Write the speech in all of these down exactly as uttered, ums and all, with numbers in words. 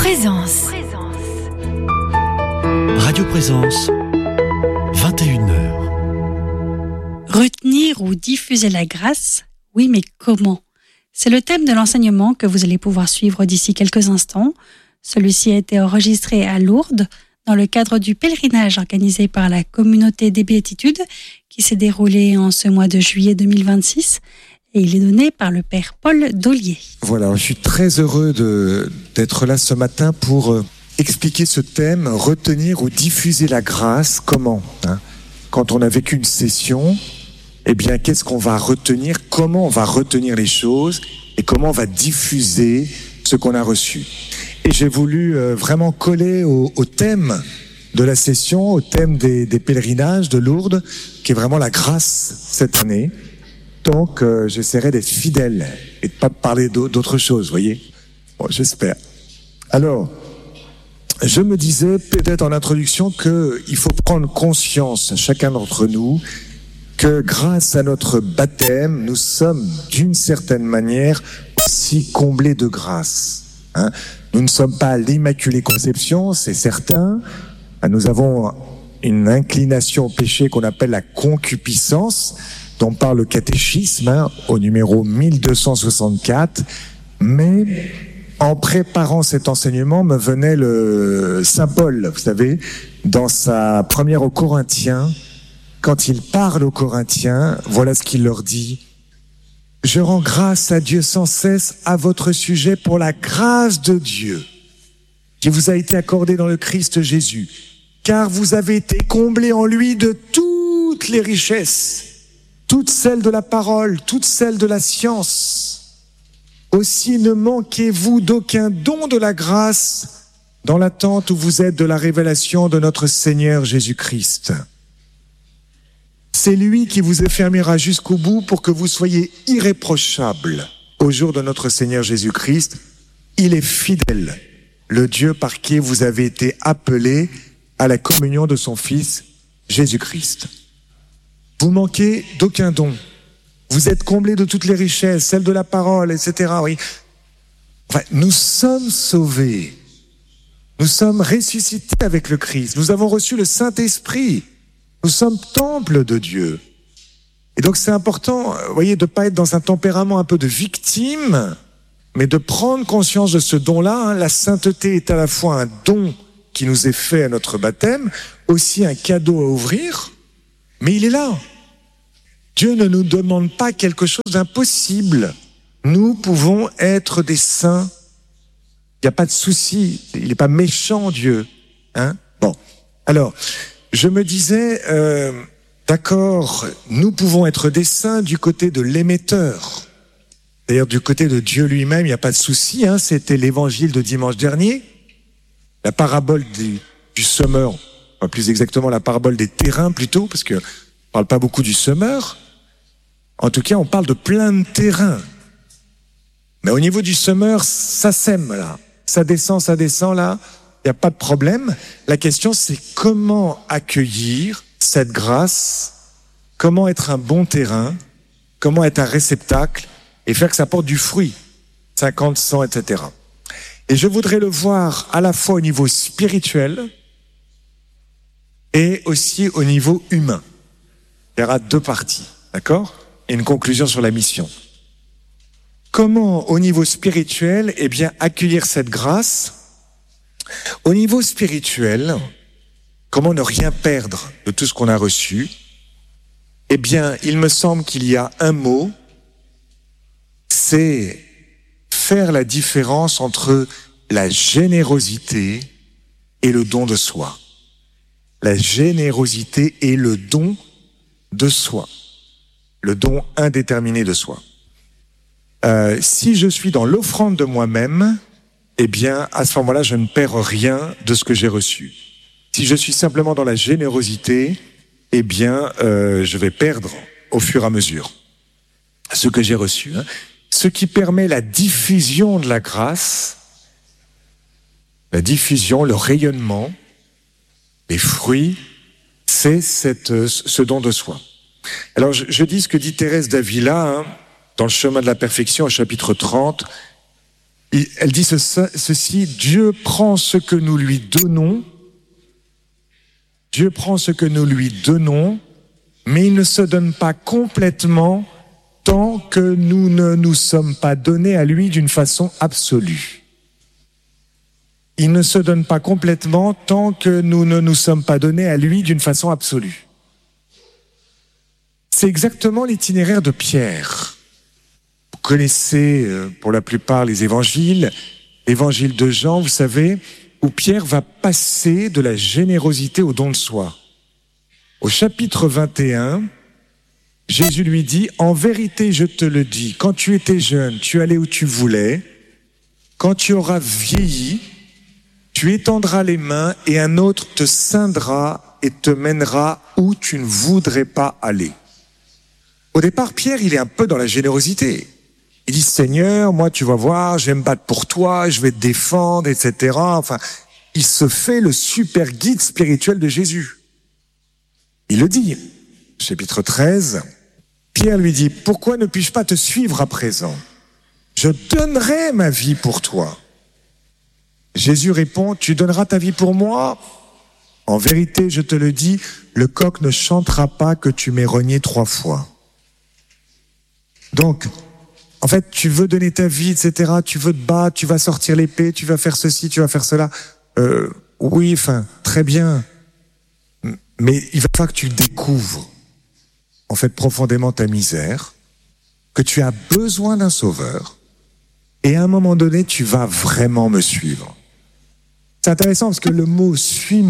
Présence. Radio Présence, vingt et une heures. Retenir ou diffuser la grâce? Oui, mais comment? C'est le thème de l'enseignement que vous allez pouvoir suivre d'ici quelques instants. Celui-ci a été enregistré à Lourdes dans le cadre du pèlerinage organisé par la communauté des Béatitudes qui s'est déroulé en ce mois de juillet deux mille vingt-six et il est donné par le Père Paul Dollier. Voilà, je suis très heureux de, d'être là ce matin pour euh, expliquer ce thème, retenir ou diffuser la grâce. Comment hein Quand on a vécu une session, eh bien, qu'est-ce qu'on va retenir? Comment on va retenir les choses? Et comment on va diffuser ce qu'on a reçu? Et j'ai voulu euh, vraiment coller au, au thème de la session, au thème des, des pèlerinages de Lourdes, qui est vraiment la grâce cette année. Donc, euh, j'essaierai d'être fidèle et de pas parler d'autre chose, vous voyez. Bon, j'espère. Alors, je me disais peut-être en introduction qu'il faut prendre conscience, chacun d'entre nous, que grâce à notre baptême, nous sommes d'une certaine manière aussi comblés de grâce. Hein. Nous ne sommes pas à l'Immaculée Conception, c'est certain. Nous avons une inclination au péché qu'on appelle la concupiscence, dont parle le catéchisme hein, au numéro mille deux cent soixante-quatre. Mais en préparant cet enseignement, me venait le Saint Paul, vous savez, dans sa première aux Corinthiens, quand il parle aux Corinthiens, voilà ce qu'il leur dit. « Je rends grâce à Dieu sans cesse à votre sujet pour la grâce de Dieu qui vous a été accordée dans le Christ Jésus, car vous avez été comblés en lui de toutes les richesses, toutes celles de la parole, toutes celles de la science. Aussi ne manquez-vous d'aucun don de la grâce dans l'attente où vous êtes de la révélation de notre Seigneur Jésus-Christ. C'est lui qui vous affermira jusqu'au bout pour que vous soyez irréprochables au jour de notre Seigneur Jésus-Christ. Il est fidèle, le Dieu par qui vous avez été appelés à la communion de son Fils Jésus-Christ. Vous manquez d'aucun don. Vous êtes comblés de toutes les richesses, celles de la parole, et cetera. Oui. Enfin, nous sommes sauvés. Nous sommes ressuscités avec le Christ. Nous avons reçu le Saint-Esprit. Nous sommes temple de Dieu. Et donc c'est important, vous voyez, de ne pas être dans un tempérament un peu de victime, mais de prendre conscience de ce don-là. Hein. La sainteté est à la fois un don qui nous est fait à notre baptême, aussi un cadeau à ouvrir, mais il est là. Dieu ne nous demande pas quelque chose d'impossible. Nous pouvons être des saints. Il n'y a pas de souci. Il n'est pas méchant, Dieu. Hein? Bon. Alors, je me disais, euh, d'accord, nous pouvons être des saints du côté de l'émetteur. D'ailleurs, du côté de Dieu lui-même, il n'y a pas de souci. Hein, c'était l'évangile de dimanche dernier. La parabole du, du semeur, enfin, plus exactement la parabole des terrains plutôt, parce que on parle pas beaucoup du semeur. En tout cas, on parle de plein de terrains. Mais au niveau du semeur, ça sème là. Ça descend, ça descend là. Il n'y a pas de problème. La question, c'est comment accueillir cette grâce, comment être un bon terrain, comment être un réceptacle et faire que ça porte du fruit, cinquante, cent, et cetera. Et je voudrais le voir à la fois au niveau spirituel et aussi au niveau humain. Il y aura deux parties, d'accord? Et une conclusion sur la mission. Comment, au niveau spirituel, eh bien, accueillir cette grâce? Au niveau spirituel, comment ne rien perdre de tout ce qu'on a reçu? Eh bien, il me semble qu'il y a un mot, c'est faire la différence entre la générosité et le don de soi. La générosité et le don de soi. Le don indéterminé de soi. Euh, si je suis dans l'offrande de moi-même, eh bien, à ce moment-là, je ne perds rien de ce que j'ai reçu. Si je suis simplement dans la générosité, eh bien, euh, je vais perdre au fur et à mesure ce que j'ai reçu. Hein. Ce qui permet la diffusion de la grâce, la diffusion, le rayonnement, les fruits, c'est cette, ce don de soi. Alors, je, je dis ce que dit Thérèse d'Avila, hein, dans le chemin de la perfection, au chapitre trente. Elle dit ce, ceci, Dieu prend ce que nous lui donnons, Dieu prend ce que nous lui donnons, mais il ne se donne pas complètement tant que nous ne nous sommes pas donnés à lui d'une façon absolue. Il ne se donne pas complètement tant que nous ne nous sommes pas donnés à lui d'une façon absolue. C'est exactement l'itinéraire de Pierre. Vous connaissez pour la plupart les évangiles, l'évangile de Jean, vous savez, où Pierre va passer de la générosité au don de soi. Au chapitre vingt et un, Jésus lui dit, « En vérité, je te le dis, quand tu étais jeune, tu allais où tu voulais, quand tu auras vieilli, tu étendras les mains et un autre te ceindra et te mènera où tu ne voudrais pas aller. » Au départ, Pierre, il est un peu dans la générosité. Il dit, Seigneur, moi, tu vas voir, je vais me battre pour toi, je vais te défendre, et cetera. Enfin, il se fait le super guide spirituel de Jésus. Il le dit, chapitre treize, Pierre lui dit, pourquoi ne puis-je pas te suivre à présent? Je donnerai ma vie pour toi. Jésus répond, tu donneras ta vie pour moi? En vérité, je te le dis, le coq ne chantera pas que tu m'aies renié trois fois. Donc, en fait, tu veux donner ta vie, et cetera. Tu veux te battre, tu vas sortir l'épée, tu vas faire ceci, tu vas faire cela. Euh, oui, enfin, très bien. Mais il va falloir que tu découvres, en fait, profondément ta misère, que tu as besoin d'un sauveur, et à un moment donné, tu vas vraiment me suivre. C'est intéressant parce que le mot « suis-moi »,«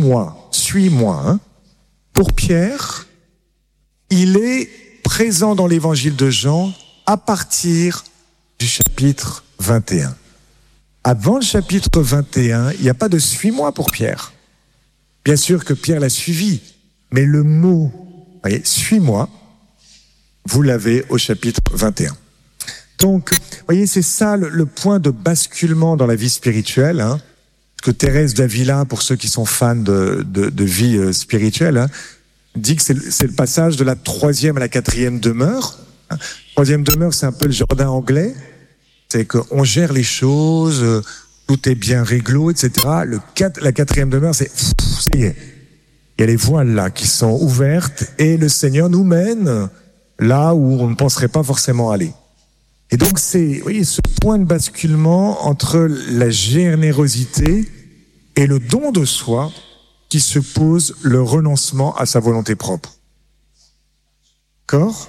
suis-moi hein, », pour Pierre, il est présent dans l'évangile de Jean à partir du chapitre vingt et un. Avant le chapitre vingt et un, il n'y a pas de « suis-moi » pour Pierre. Bien sûr que Pierre l'a suivi, mais le mot voyez, « suis-moi », vous l'avez au chapitre vingt et un. Donc, vous voyez, c'est ça le, le point de basculement dans la vie spirituelle, hein, que Thérèse d'Avila, pour ceux qui sont fans de, de, de vie euh, spirituelle, hein, dit que c'est le, c'est le passage de la troisième à la quatrième demeure. Hein. Troisième demeure, c'est un peu le jardin anglais, c'est qu'on gère les choses, euh, tout est bien réglo, et cetera. Le quatre, la quatrième demeure, c'est pff, ça y est, il y a les voiles là qui sont ouvertes et le Seigneur nous mène là où on ne penserait pas forcément aller. Et donc c'est, vous voyez, ce point de basculement entre la générosité et le don de soi qui suppose le renoncement à sa volonté propre. D'accord ?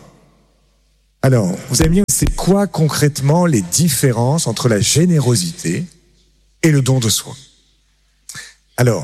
Alors, vous allez me dire, c'est quoi concrètement les différences entre la générosité et le don de soi ? Alors,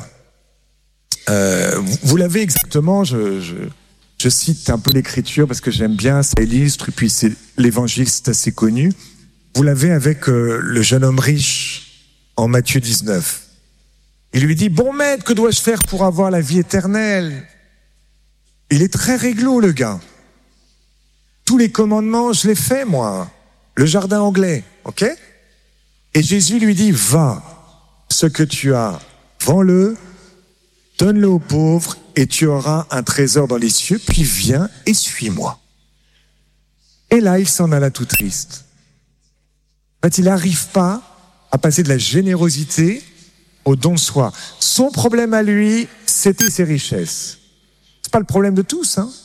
euh, vous, vous l'avez exactement, je... je Je cite un peu l'écriture parce que j'aime bien, ça illustre, et puis c'est l'évangile, c'est assez connu. Vous l'avez avec euh, le jeune homme riche en Matthieu dix-neuf. Il lui dit, bon maître, que dois-je faire pour avoir la vie éternelle? Il est très réglo, le gars. Tous les commandements, je les fais, moi. Le jardin anglais, ok? Et Jésus lui dit, va, ce que tu as, vends-le, donne-le aux pauvres, et tu auras un trésor dans les cieux, puis viens et suis-moi. Et là, il s'en alla tout triste. En fait, il n'arrive pas à passer de la générosité au don de soi. Son problème à lui, c'était ses richesses. C'est pas le problème de tous, hein.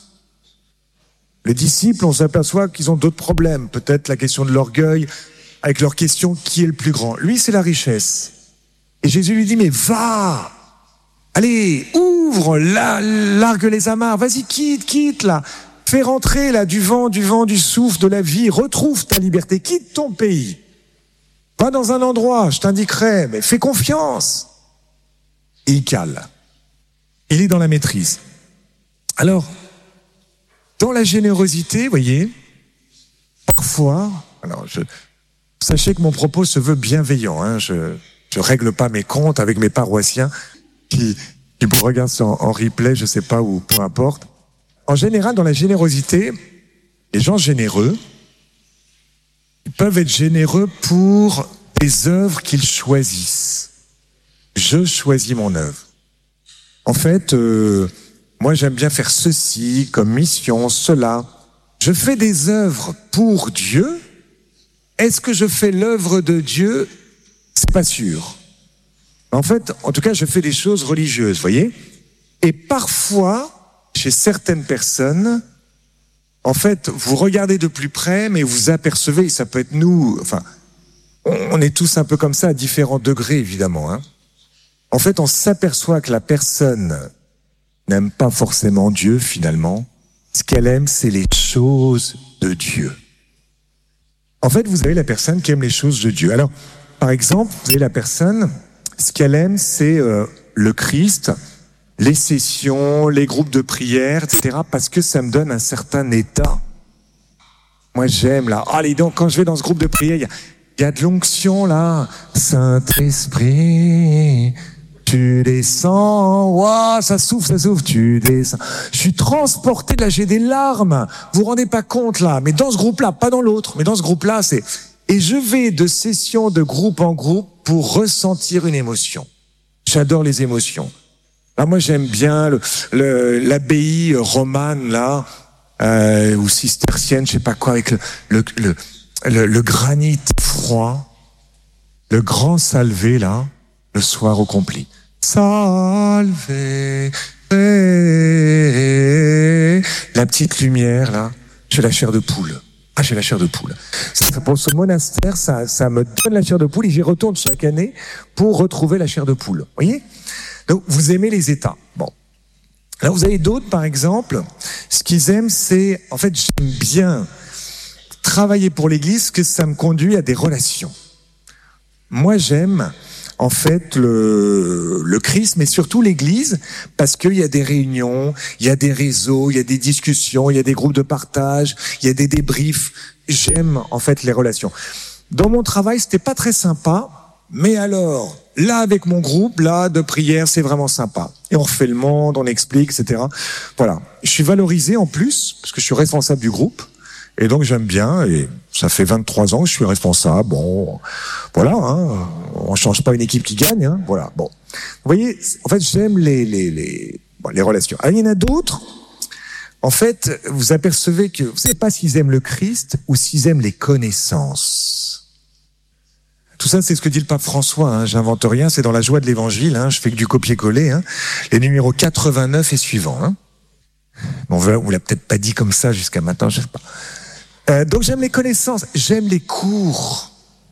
Les disciples, on s'aperçoit qu'ils ont d'autres problèmes. Peut-être la question de l'orgueil, avec leur question, qui est le plus grand? Lui, c'est la richesse. Et Jésus lui dit, mais va! Allez, ouvre, là, largue les amarres, vas-y, quitte, quitte, là. Fais rentrer, là, du vent, du vent, du souffle, de la vie. Retrouve ta liberté, quitte ton pays. Va dans un endroit, je t'indiquerai, mais fais confiance. Et il cale. Il est dans la maîtrise. Alors, dans la générosité, vous voyez, parfois, alors, je, sachez que mon propos se veut bienveillant, hein, je, je règle pas mes comptes avec mes paroissiens, qui, qui me regardent en, en replay, je sais pas où, peu importe. En général, dans la générosité, les gens généreux, ils peuvent être généreux pour des œuvres qu'ils choisissent. Je choisis mon œuvre. En fait, euh, moi j'aime bien faire ceci comme mission, cela. Je fais des œuvres pour Dieu. Est-ce que je fais l'œuvre de Dieu pas sûr. En fait, en tout cas, je fais des choses religieuses, voyez. Et parfois, chez certaines personnes, en fait, vous regardez de plus près, mais vous apercevez, ça peut être nous, enfin, on est tous un peu comme ça à différents degrés, évidemment, hein. En fait, on s'aperçoit que la personne n'aime pas forcément Dieu, finalement. Ce qu'elle aime, c'est les choses de Dieu. En fait, vous avez la personne qui aime les choses de Dieu. Alors, par exemple, vous avez la personne, ce qu'elle aime, c'est euh, le Christ, les sessions, les groupes de prière, et cetera, parce que ça me donne un certain état. Moi, j'aime, là. Allez, donc, quand je vais dans ce groupe de prière, il y a, y a de l'onction, là. Saint-Esprit, tu descends. Waouh, ça souffle, ça souffle. Tu descends. Je suis transporté, là, j'ai des larmes. Vous vous rendez pas compte, là. Mais dans ce groupe-là, pas dans l'autre, mais dans ce groupe-là, c'est... Et je vais de session de groupe en groupe pour ressentir une émotion. J'adore les émotions. Alors moi, j'aime bien le, le, l'abbaye romane, là, euh, ou cistercienne, je sais pas quoi, avec le, le, le, le, le granit froid, le grand salvé, là, le soir au complet. Salvé, la petite lumière, là, j'ai la chair de poule. Ah, j'ai la chair de poule. Ça, pour ce monastère, ça, ça me donne la chair de poule et j'y retourne chaque année pour retrouver la chair de poule. Vous voyez? Donc, vous aimez les états. Bon. Là, vous avez d'autres, par exemple. Ce qu'ils aiment, c'est, en fait, j'aime bien travailler pour l'Église, que ça me conduit à des relations. Moi, j'aime, en fait, le, le Christ, mais surtout l'Église, parce qu'il y a des réunions, il y a des réseaux, il y a des discussions, il y a des groupes de partage, il y a des débriefs. J'aime, en fait, les relations. Dans mon travail, c'était pas très sympa, mais alors, là, avec mon groupe, là, de prière, c'est vraiment sympa. Et on refait le monde, on explique, et cetera. Voilà. Je suis valorisé en plus, parce que je suis responsable du groupe. Et donc, j'aime bien, et ça fait vingt-trois ans que je suis responsable. Bon, voilà, hein. On change pas une équipe qui gagne, hein. Voilà, bon. Vous voyez, en fait, j'aime les, les, les, bon, les relations. Ah, il y en a d'autres. En fait, vous apercevez que, vous savez pas s'ils aiment le Christ ou s'ils aiment les connaissances. Tout ça, c'est ce que dit le pape François, hein. J'invente rien, c'est dans la joie de l'évangile, hein. Je fais que du copier-coller, hein. Les numéros quatre-vingt-neuf et suivants, hein. Bon, on l'a peut-être pas dit comme ça jusqu'à maintenant, je sais pas. Euh, donc j'aime les connaissances, j'aime les cours.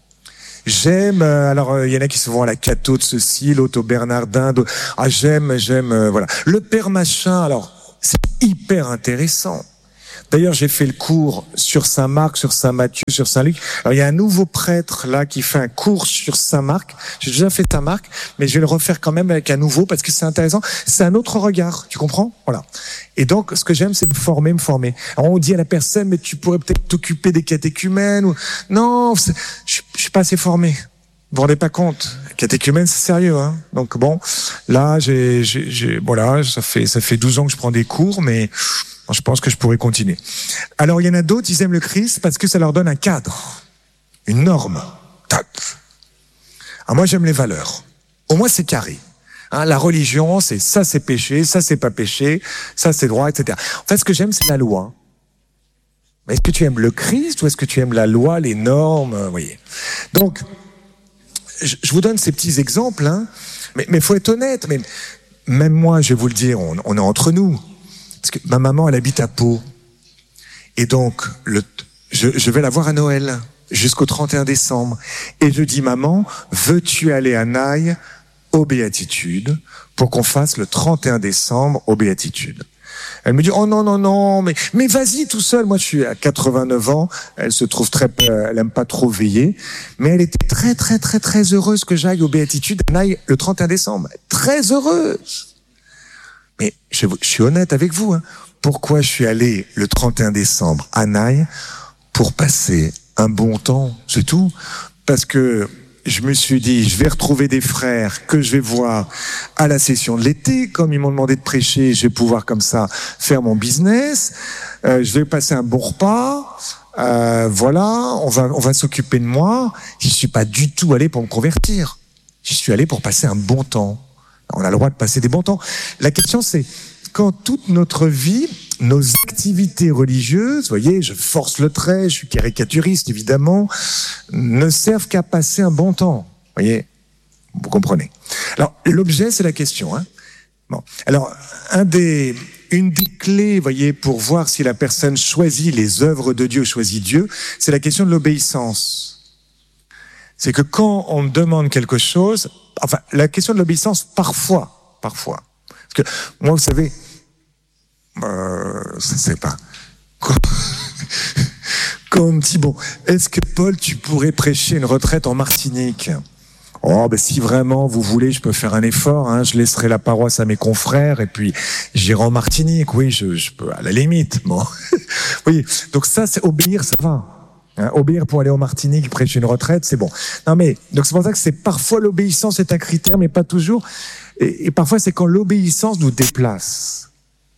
J'aime, euh, alors il euh, y en a qui se vont à la Cato de ceci, l'autre au Bernardin, d'autres. Ah j'aime, j'aime, euh, voilà. Le Père Machin, alors c'est hyper intéressant. D'ailleurs, j'ai fait le cours sur Saint-Marc, sur Saint-Matthieu, sur Saint-Luc. Alors, il y a un nouveau prêtre, là, qui fait un cours sur Saint-Marc. J'ai déjà fait Saint-Marc, mais je vais le refaire quand même avec un nouveau parce que c'est intéressant. C'est un autre regard. Tu comprends? Voilà. Et donc, ce que j'aime, c'est me former, me former. Alors, on dit à la personne, mais tu pourrais peut-être t'occuper des catéchumènes ou, non, je, je suis pas assez formé. Vous vous rendez pas compte? Catéchumène, c'est sérieux, hein. Donc, bon, là, j'ai, j'ai, j'ai, voilà, ça fait, ça fait douze ans que je prends des cours, mais, je pense que je pourrais continuer. Alors, il y en a d'autres, ils aiment le Christ parce que ça leur donne un cadre, une norme. Tac. Alors moi, j'aime les valeurs. Au moins, c'est carré. Hein, la religion, c'est ça, c'est péché, ça, c'est pas péché, ça, c'est droit, et cetera. En fait, ce que j'aime, c'est la loi. Mais est-ce que tu aimes le Christ ou est-ce que tu aimes la loi, les normes, vous voyez? Donc, je, je vous donne ces petits exemples, hein, mais il faut être honnête. Mais même moi, je vais vous le dire, on, on est entre nous. Parce que ma maman, elle habite à Pau. Et donc, le, je, je vais la voir à Noël, jusqu'au trente et un décembre. Et je dis, maman, veux-tu aller à Naï aux Béatitudes pour qu'on fasse le trente et un décembre aux Béatitudes? Elle me dit, oh non, non, non, mais, mais vas-y tout seul. Moi, je suis à quatre-vingt-neuf ans. Elle se trouve très, elle aime pas trop veiller. Mais elle était très, très, très, très heureuse que j'aille aux Béatitudes à Naï le trente et un décembre. Très heureuse. Mais je, je suis honnête avec vous, hein. Pourquoi je suis allé le trente et un décembre à Naï? Pour passer un bon temps, c'est tout. Parce que je me suis dit, je vais retrouver des frères que je vais voir à la session de l'été. Comme ils m'ont demandé de prêcher, je vais pouvoir comme ça faire mon business. Euh, je vais passer un bon repas. Euh, voilà, on va, on va s'occuper de moi. Je suis pas du tout allé pour me convertir. Je suis allé pour passer un bon temps. On a le droit de passer des bons temps. La question, c'est quand toute notre vie, nos activités religieuses, vous voyez, je force le trait, je suis caricaturiste, évidemment, ne servent qu'à passer un bon temps. Vous voyez, Vous comprenez? Alors, l'objet, c'est la question. Hein. Bon. Alors, un des, une des clés, voyez, pour voir si la personne choisit les œuvres de Dieu, choisit Dieu, c'est la question de l'obéissance. C'est que quand on me demande quelque chose, enfin, la question de l'obéissance, parfois, parfois. Parce que, moi, vous savez, euh, je sais pas. Quand, quand on me dit, bon, est-ce que Paul, tu pourrais prêcher une retraite en Martinique? Oh, ben si vraiment vous voulez, je peux faire un effort. Hein, je laisserai la paroisse à mes confrères et puis j'irai en Martinique. Oui, je, je peux à la limite. Bon, oui. Donc ça, c'est obéir, ça va. Hein, obéir pour aller en Martinique, prêcher une retraite, c'est bon. Non mais donc c'est pour ça que c'est parfois l'obéissance est un critère, mais pas toujours. Et, et parfois c'est quand l'obéissance nous déplace.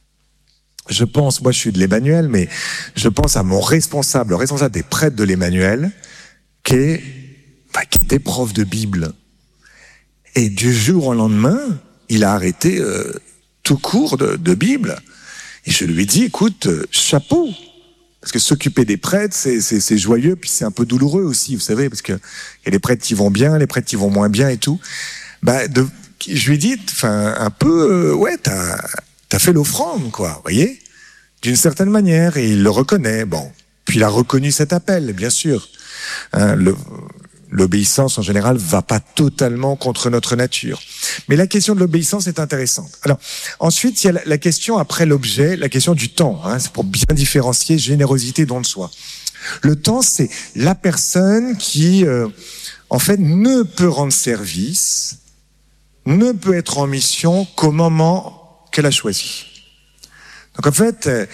Je pense, moi je suis de l'Emmanuel, mais je pense à mon responsable, le responsable des prêtres de l'Emmanuel, qui est Enfin, qui était prof de Bible. Et du jour au lendemain, il a arrêté euh, tout cours de, de Bible. Et je lui ai dit, écoute, euh, chapeau. Parce que s'occuper des prêtres, c'est, c'est, c'est joyeux, puis c'est un peu douloureux aussi, vous savez, parce que il y a les prêtres qui vont bien, les prêtres qui vont moins bien et tout. Bah, de, je lui ai dit, enfin, un peu, euh, ouais, t'as, t'as fait l'offrande, quoi, vous voyez, d'une certaine manière, et il le reconnaît. Bon, puis il a reconnu cet appel, bien sûr. Hein, le, L'obéissance, en général, va pas totalement contre notre nature. Mais la question de l'obéissance est intéressante. Alors, ensuite, il y a la, la question après l'objet, la question du temps. Hein, c'est pour bien différencier générosité, don de soi. Le temps, c'est la personne qui, euh, en fait, ne peut rendre service, ne peut être en mission qu'au moment qu'elle a choisi. Donc, en fait, euh,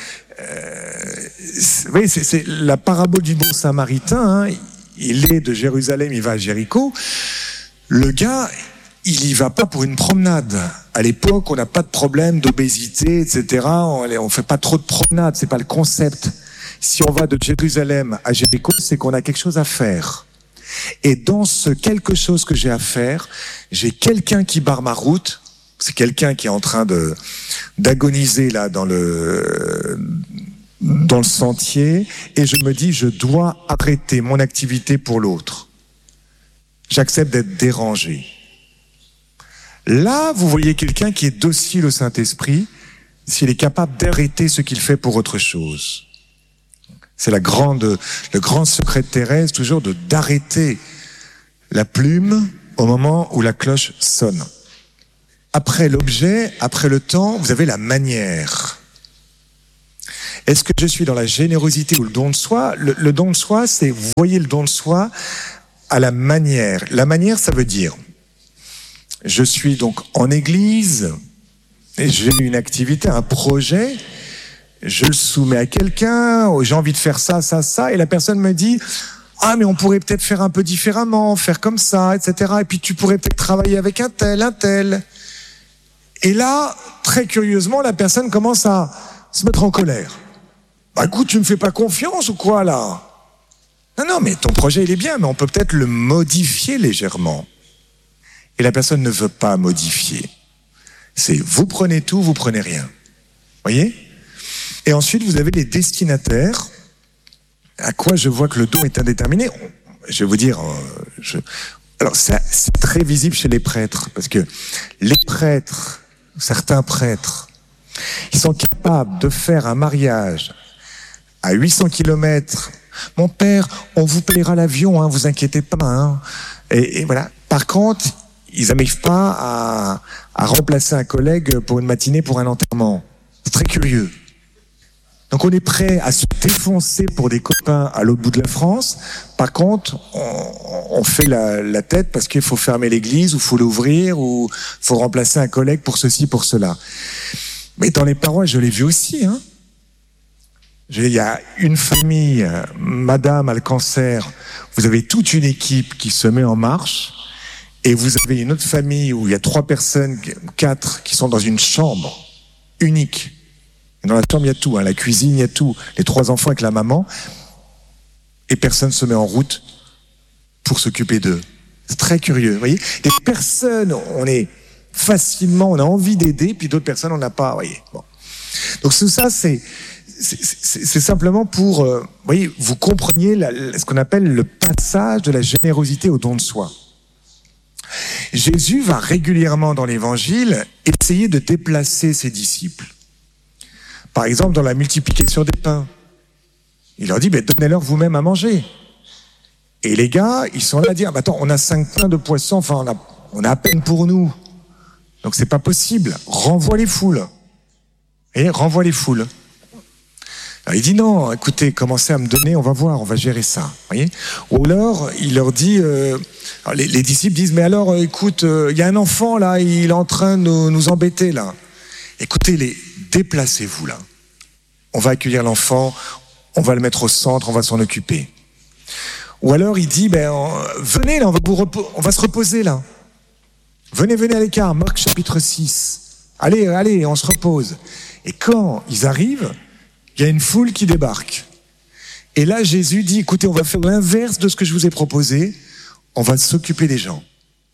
c'est, oui, c'est, c'est la parabole du bon samaritain. Hein, il est de Jérusalem, il va à Jéricho. Le gars, il y va pas pour une promenade. À l'époque, on n'a pas de problème d'obésité, et cetera. On ne fait pas trop de promenades, c'est pas le concept. Si on va de Jérusalem à Jéricho, c'est qu'on a quelque chose à faire. Et dans ce quelque chose que j'ai à faire, j'ai quelqu'un qui barre ma route. C'est quelqu'un qui est en train de d'agoniser là dans le dans le sentier, et je me dis, je dois arrêter mon activité pour l'autre. J'accepte d'être dérangé. Là, vous voyez quelqu'un qui est docile au Saint-Esprit, s'il est capable d'arrêter ce qu'il fait pour autre chose. C'est la grande, le grand secret de Thérèse, toujours de d'arrêter la plume au moment où la cloche sonne. Après l'objet, après le temps, vous avez la manière. Est-ce que je suis dans la générosité ou le don de soi? le, le don de soi, c'est, vous voyez le don de soi à la manière. La manière, ça veut dire, je suis donc en église, et j'ai une activité, un projet, je le soumets à quelqu'un, j'ai envie de faire ça, ça, ça, et la personne me dit, ah, mais on pourrait peut-être faire un peu différemment, faire comme ça, et cetera. Et puis tu pourrais peut-être travailler avec un tel, un tel. Et là, très curieusement, la personne commence à se mettre en colère. Bah écoute, tu me fais pas confiance ou quoi là? Non, non, mais ton projet il est bien, mais on peut peut-être le modifier légèrement. Et la personne ne veut pas modifier. C'est vous prenez tout, vous prenez rien. Voyez? Et ensuite, vous avez les destinataires. À quoi je vois que le don est indéterminé? Je vais vous dire, je... alors ça, c'est très visible chez les prêtres, parce que les prêtres, certains prêtres, ils sont capables de faire un mariage à huit cents kilomètres. Mon père, on vous paiera l'avion, hein, vous inquiétez pas. Hein. Et, et voilà. Par contre, ils n'arrivent pas à, à remplacer un collègue pour une matinée pour un enterrement. C'est très curieux. Donc on est prêt à se défoncer pour des copains à l'autre bout de la France. Par contre, on, on fait la, la tête parce qu'il faut fermer l'église, ou faut l'ouvrir, ou faut remplacer un collègue pour ceci, pour cela. Mais dans les paroisses, je l'ai vu aussi. Hein. Il y a une famille, madame a le cancer, vous avez toute une équipe qui se met en marche, et vous avez une autre famille où il y a trois personnes, quatre, qui sont dans une chambre unique. Et dans la chambre, il y a tout, hein, la cuisine, il y a tout, les trois enfants avec la maman, et personne se met en route pour s'occuper d'eux. C'est très curieux, vous voyez. Des personnes, on est facilement, on a envie d'aider, puis d'autres personnes, on n'a pas, vous voyez. Bon. Donc tout ça, c'est C'est, c'est, c'est simplement pour, euh, vous voyez, vous compreniez la, la, ce qu'on appelle le passage de la générosité au don de soi. Jésus va régulièrement dans l'évangile essayer de déplacer ses disciples. Par exemple, dans la multiplication des pains. Il leur dit, mais donnez-leur vous-même à manger. Et les gars, ils sont là à dire, bah attends, on a cinq pains de poisson, enfin, on a, on a à peine pour nous. Donc c'est pas possible. Renvoie les foules. Et renvoie les foules. Alors, il dit non, écoutez, commencez à me donner, on va voir, on va gérer ça. Voyez. Ou alors, il leur dit, euh, alors les, les disciples disent, mais alors, euh, écoute, il euh, y a un enfant là, il est en train de nous, nous embêter là. Écoutez, les, déplacez-vous là. On va accueillir l'enfant, on va le mettre au centre, on va s'en occuper. Ou alors, il dit, ben, on, venez là, on va, vous repo- on va se reposer là. Venez, venez à l'écart, Marc chapitre six. Allez, allez, on se repose. Et quand ils arrivent, il y a une foule qui débarque. Et là, Jésus dit, écoutez, on va faire l'inverse de ce que je vous ai proposé. On va s'occuper des gens.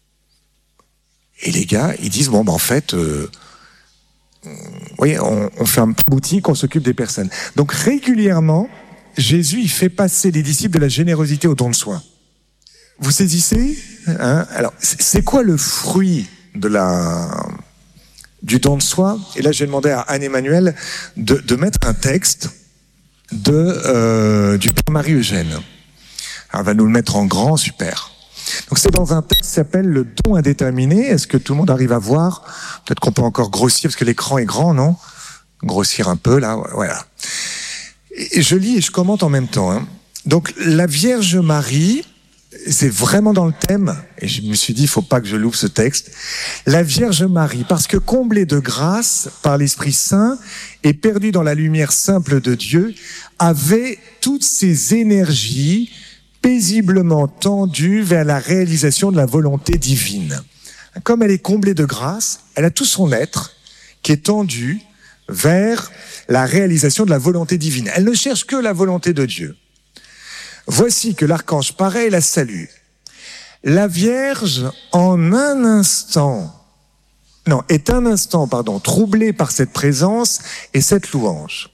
Et les gars, ils disent, bon, ben, en fait, euh, vous voyez, on, on fait un petit boutique, on s'occupe des personnes. Donc, régulièrement, Jésus, il fait passer les disciples de la générosité au don de soi. Vous saisissez, hein? Alors, c'est quoi le fruit de la... du don de soi? Et là, j'ai demandé à Anne-Emmanuel de, de mettre un texte de, euh, du Père Marie-Eugène. Alors, elle va nous le mettre en grand, super. Donc, c'est dans un texte qui s'appelle Le don indéterminé. Est-ce que tout le monde arrive à voir? Peut-être qu'on peut encore grossir, parce que l'écran est grand, non? Grossir un peu, là, voilà. Et je lis et je commente en même temps. Hein. Donc, la Vierge Marie... c'est vraiment dans le thème, et je me suis dit, il ne faut pas que je loupe ce texte. La Vierge Marie, parce que comblée de grâce par l'Esprit Saint et perdue dans la lumière simple de Dieu, avait toutes ses énergies paisiblement tendues vers la réalisation de la volonté divine. Comme elle est comblée de grâce, elle a tout son être qui est tendu vers la réalisation de la volonté divine. Elle ne cherche que la volonté de Dieu. Voici que l'archange paraît et la salue. La Vierge, en un instant, non, est un instant, pardon, troublée par cette présence et cette louange.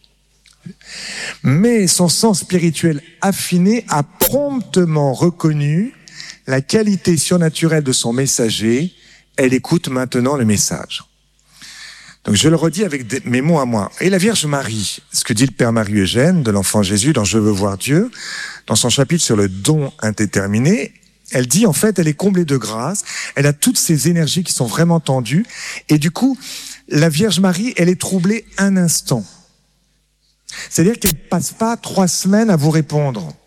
Mais son sens spirituel affiné a promptement reconnu la qualité surnaturelle de son messager. Elle écoute maintenant le message. Donc je le redis avec des, mes mots à moi. Et la Vierge Marie, ce que dit le Père Marie-Eugène de l'Enfant Jésus dans Je veux voir Dieu, dans son chapitre sur le don indéterminé, elle dit en fait, elle est comblée de grâce, elle a toutes ces énergies qui sont vraiment tendues, et du coup, la Vierge Marie, elle est troublée un instant. C'est-à-dire qu'elle ne passe pas trois semaines à vous répondre.